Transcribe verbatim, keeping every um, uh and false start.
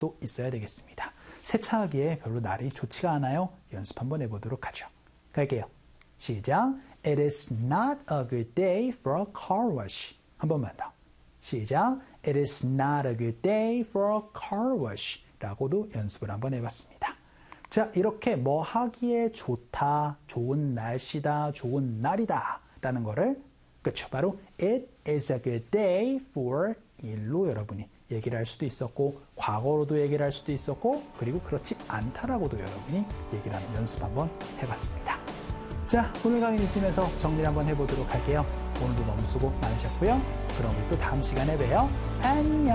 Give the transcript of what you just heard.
또 있어야 되겠습니다. 세차하기에 별로 날이 좋지가 않아요. 연습 한번 해보도록 하죠. 갈게요. 시작. It is not a good day for a car wash. 한 번만 더. 시작. It is not a good day for a car wash. 라고도 연습을 한번 해봤습니다. 자, 이렇게 뭐 하기에 좋다, 좋은 날씨다, 좋은 날이다 라는 거를 그쵸, 바로 It is a good day for 일로 여러분이 얘기를 할 수도 있었고 과거로도 얘기를 할 수도 있었고 그리고 그렇지 않다라고도 여러분이 얘기를 하는 연습 한번 해봤습니다. 자, 오늘 강의는 이쯤에서 정리를 한번 해보도록 할게요. 오늘도 너무 수고 많으셨고요. 그럼 우리 또 다음 시간에 봬요. 안녕.